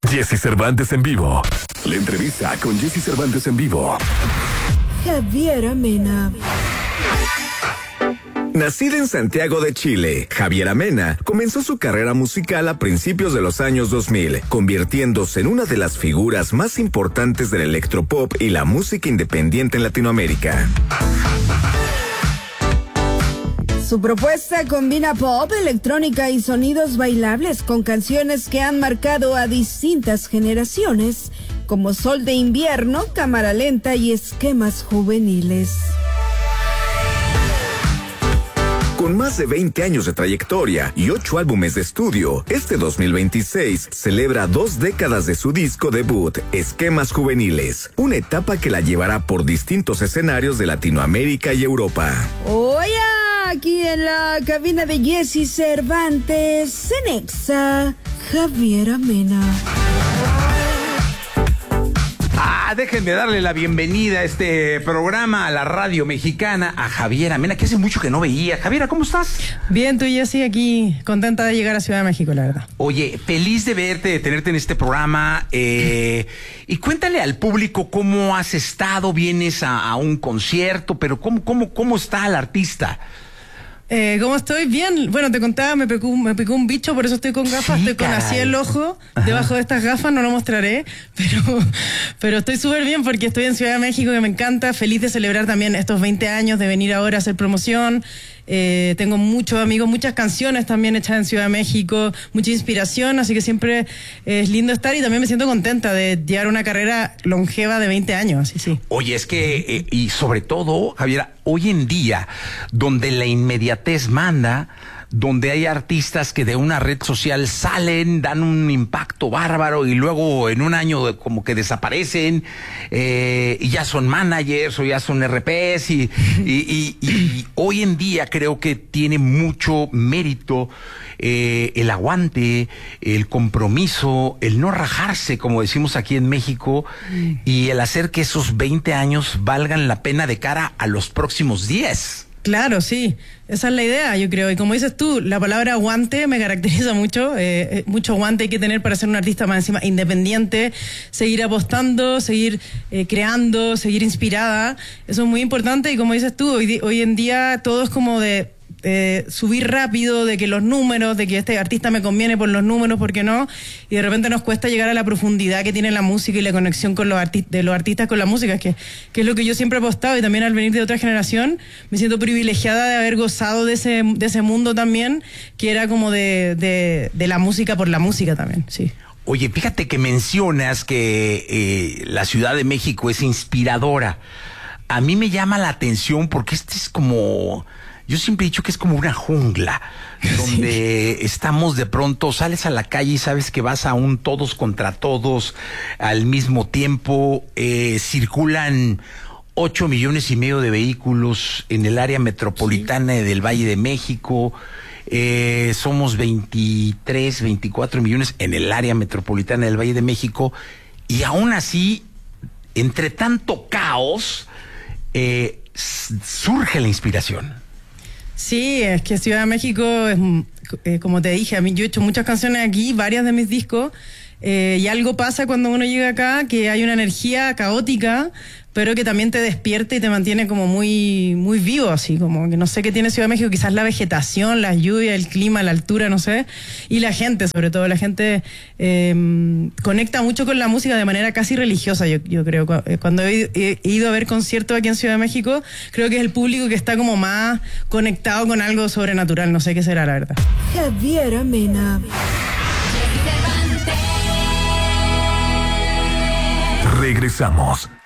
Jesse Cervantes en vivo. La entrevista con Jesse Cervantes en vivo. Javiera Mena. Nacida en Santiago de Chile, Javiera Mena comenzó su carrera musical a principios de los años 2000, convirtiéndose en una de las figuras más importantes del electropop y la música independiente en Latinoamérica. Su propuesta combina pop, electrónica y sonidos bailables con canciones que han marcado a distintas generaciones, como Sol de Invierno, Cámara Lenta y Esquemas Juveniles. Con más de 20 años de trayectoria y 8 álbumes de estudio, este 2026 celebra 2 décadas de su disco debut, Esquemas Juveniles, una etapa que la llevará por distintos escenarios de Latinoamérica y Europa. Oye, aquí en la cabina de Jesse Cervantes, en Exa, Javiera Mena. Déjenme darle la bienvenida a este programa, a la radio mexicana, a Javiera Mena, que hace mucho que no veía. Javiera, ¿cómo estás? Bien, tú y Jessy, aquí contenta de llegar a Ciudad de México, la verdad. Oye, feliz de verte, de tenerte en este programa. Y cuéntale al público cómo has estado. Vienes a un concierto, pero ¿cómo está el artista? ¿Cómo estoy? Bien. Bueno, te contaba, me picó un bicho, por eso estoy con gafas. Sí, estoy con caray. así el ojo, debajo de estas gafas, no lo mostraré, pero estoy súper bien porque estoy en Ciudad de México, que me encanta, feliz de celebrar también estos 20 años, de venir ahora a hacer promoción. Tengo muchos amigos, muchas canciones también hechas en Ciudad de México, mucha inspiración, así que siempre es lindo estar y también me siento contenta de llevar una carrera longeva de 20 años, sí. Oye, es que, y sobre todo, Javiera, hoy en día, donde la inmediatez manda, donde hay artistas que de una red social salen, dan un impacto bárbaro y luego en un año como que desaparecen, y ya son managers o ya son RPs y hoy en día creo que tiene mucho mérito el aguante, el compromiso, el no rajarse, como decimos aquí en México, y el hacer que esos 20 años valgan la pena de cara a los próximos 10. Claro, sí, esa es la idea, yo creo. Y como dices tú, la palabra aguante me caracteriza mucho. Mucho aguante hay que tener para ser un artista más encima independiente, seguir apostando, seguir creando, seguir inspirada. Eso es muy importante y como dices tú, hoy en día todo es como de subir rápido, de que los números, de que este artista me conviene por los números, ¿por qué no? Y de repente nos cuesta llegar a la profundidad que tiene la música y la conexión con de los artistas con la música, que es lo que yo siempre he apostado, y también al venir de otra generación me siento privilegiada de haber gozado de ese mundo también, que era como de la música por la música también, sí. Oye, fíjate que mencionas que la Ciudad de México es inspiradora. A mí me llama la atención porque este es como... Yo siempre he dicho que es como una jungla, donde estamos de pronto, sales a la calle y sabes que vas a un todos contra todos al mismo tiempo, circulan 8 millones y medio de vehículos en el área metropolitana del Valle de México, somos 23, 24 millones en el área metropolitana del Valle de México, y aún así, entre tanto caos, surge la inspiración. Sí, es que Ciudad de México es, como te dije, a mí yo he hecho muchas canciones aquí, varias de mis discos, y algo pasa cuando uno llega acá, que hay una energía caótica, pero que también te despierta y te mantiene como muy, muy vivo, así como que no sé qué tiene Ciudad de México, quizás la vegetación, las lluvias, el clima, la altura, no sé, y la gente, sobre todo la gente conecta mucho con la música de manera casi religiosa, yo creo. Cuando he ido a ver conciertos aquí en Ciudad de México, creo que es el público que está como más conectado con algo sobrenatural, no sé qué será, la verdad. Javiera Mena. Regresamos.